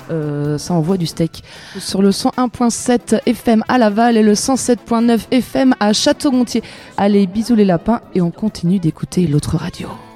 ça envoie du steak. Sur le 101.7 FM à Laval et le 107.9 FM à Château-Gontier. Allez, bisous les lapins et on continue d'écouter l'autre radio.